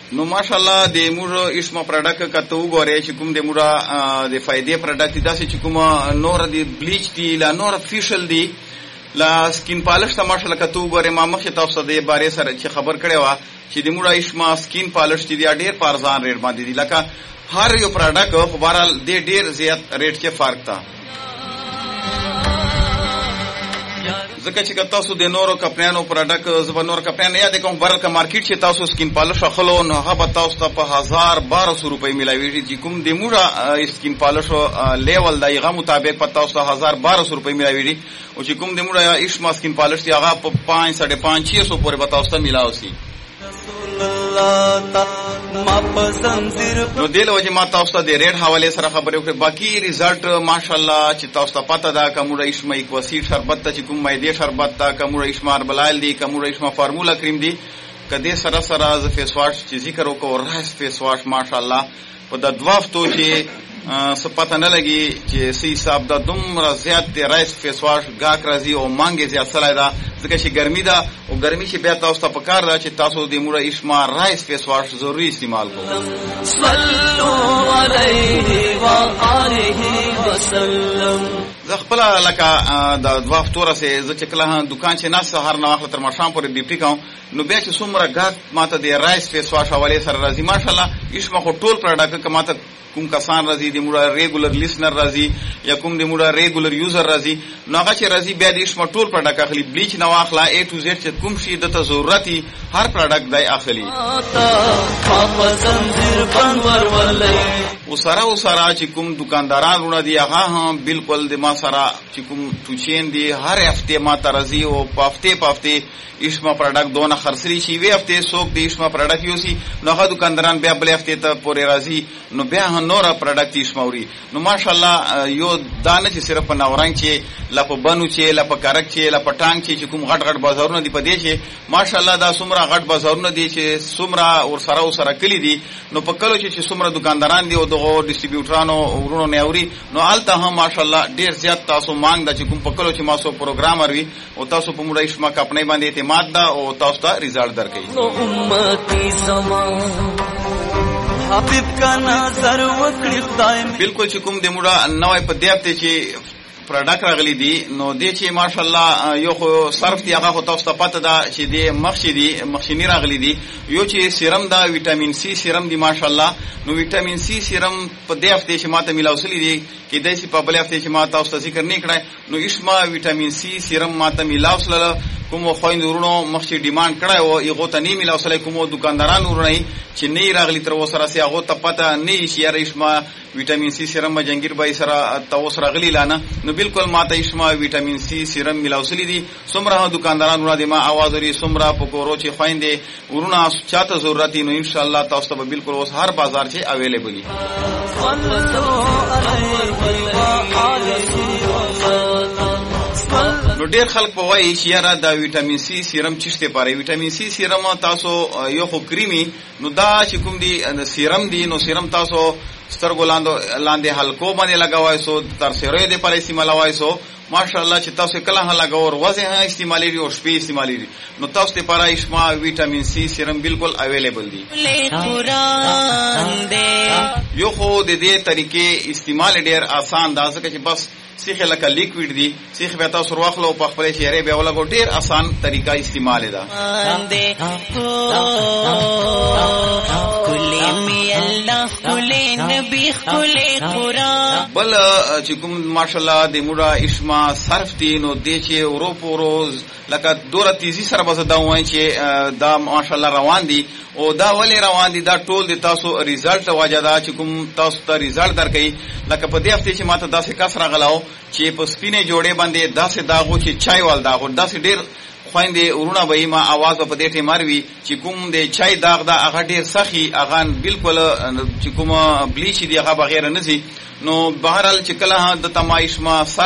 نو ماشاءالله د موږ اسمه پروډکټ کته وګورئ چې کوم د موږ د فائدې پروډکټ داسې چې کوم نور د بلیچ دی لا نور فیشل دی لا سکین پالش ته ماشاءالله کته وګورئ ما مخکې تاسو د باره سره چې خبر کړی و چې د موږ اسمه سکین پالش دی ډیر پارزان ریټ باندې دی لکه هر یو پروډکټ په بهرحال د ډیر زیات ریټ کې فرق تا ځکه چې تاسو د نورو کمپنیانو پروډکټ زبر نور کمپنیان یا د کوم برل کا مارکیټ چې تاسو سکین پالش اخلو نو هغه تاسو ته په 1200 روپۍ ملاويږي چې کوم د موږ سکین پالش لیول دغه مطابق په تاسو ته 1200 روپۍ ملاويږي او چې کوم د موږ اسما سکین پالش دی هغه په 5 550 600 پورې به تاسو ته ملاوي نو دل وجه ما تاسو ته د ریټ حواله سره خبرې وکړې باقی ریزلټ ماشاءالله چې تاسو ته پته ده کومه اسمه ایکوسیډ شربت ته چې کوم مېدې شربت ته کومه اسمه بلایل دی کومه اسمه فارمولا کریم دی کدی سره سره ز فیس واش چې ذکر وکړو راس فیس واش ماشاءالله په د دوافتو چې سپته نه لګي چې سی حساب د دومره زیات رایس فیس واش غاک راځي او مانګي زیات سره ده ځکه چې ګرمي ده او ګرمي چې بیا تاسو ته پکار ده چې تاسو د موږ اسما رایس فیس واش ضروري استعمال کوئ صلو علیه و آله وسلم زه خپل لکه د دوه فطور سه زه چې کله دکان چې ناس هر نه وخت تر مشام پورې ډیپټي کوم نو بیا چې څومره غاک ماته د رایس فیس واش حواله سره راځي ماشاءالله اسما خو ټول پروډکټ کماته کوم کسان راځي د موږ ریګولر لیسنر راځي یا کوم د موږ ریګولر یوزر راځي نو هغه چې راځي بیا د اسما ټول پروډکټ اخلي بلیچ نو اخلا A to Z چې کوم شي د ضرورتي هر پروډکټ دای اخلي وسره چې کوم دکانداران ونه دي هغه هم بالکل د ما سره چې کوم توچین دي هر هفته ما ترازی او په هفته اسما پروډکټ دونه خرڅري شي وی هفته سوق د اسما پروډکټ یوسي نو هغه دکانداران بیا بل هفته ته پورې راځي نو بیا نور پروډکټ اسماوري نو ماشاءالله یو دانه چې صرف په ناورنګ چې لپ بنو چې لپ کارک چې لپ ټانګ چې کوم غټ بازارونه دي په دې چې ماشاءالله دا څومره غټ بازارونه دي چې څومره ور سره کلی دي نو په کلو چې څومره دکانداران دي او دغه ډیسټریبیوټرانو ورونو نه اوري نو الته هم ماشاءالله ډیر زیات تاسو مانګ د چې کوم په کلو چې ماسو پروګرامر وي او تاسو په موږ اسما کپنې باندې اعتماد ده او تاسو ته ریزلټ درکړي امتی زمان حبیب کا نظر وکړي خدای بالکل چې کوم د موږ نوې په دیابته چې پروډکټ راغلي دي نو دې چې ماشاءالله یو خو صرف دی هغه تاسو ته پته ده چې د مخشنی راغلي دي یو چې سیرم دا وټامین سی سیرم دی ماشاءالله نو وټامین سی سیرم په دې هفته چې ماته ملاوسلی دي کې دای شي په بل هفته چې ماته تاسو ذکر نه کړای نو اسما وټامین سی سیرم ماته ملاوسله کوم خويند ورونو مخشي ډیماند کړای او یغه ته نه ملاوسله کوم دکانداران ورونی چې نه راغلي تر وسره سي هغه ته پته نه شي اسما وټامین سی سیرم جنگیر بای سره تاسو راغلی لانه نو بالکل ماته اسما وټامین سی سیرم ملاوسلی دي څومره دکانداران ورونه د ما आवाज لري څومره په کورو چې خويند ورونه چاته ضرورت نو ان شاء الله تاسو ته بالکل اوس هر بازار چې اویلیبل دي نو ډیر خلک په وایي چې یاره دا وټامین سی سیرم چشته پاره وټامین سی سیرم تاسو یو خو کریمي نو دا چې کوم دی سیرم دی نو سیرم تاسو سترګو لاندې حلقو باندې لگاوای سو تر سره دې پر استعمالوای سو ماشاءالله چې تاسو کله هم لگاور وځه استعمالي او شپې استعمالي نو تاسو ته پر اسما وټامین سی سیرم بالکل اویلیبل دی یو خو د دې طریقې استعمال ډیر آسان ده ځکه چې بس سیخ لکه لیکویډ دی سیخ به تاسو واخلو په خپل شهره به ولګو ډیر آسان طریقہ استعمال ده بل چې کوم ماشاءالله د موږ اسما صرف دي نو د چې اوروپوروز لکه دوره تیزی سره بس دا وای چې دا ماشاءالله روان دي او دا ولې روان دي دا ټول د تاسو ریزلټ واجدا چې کوم تاسو ته ریزلټ درکې لکه په دې هفته چې ماته داسې کس راغلاو چې په سپینې جوړې باندې داسې داغو چې چای وال داغو داسې ډیر خويندې ورونه به ما आवाज په دې ټی ماروي چې کوم د چای داغ دا هغه ډیر سخی هغه بالکل چې کوم بلیچ دی هغه بغیر نه سي نو بهرحال چې کله د تمایش ما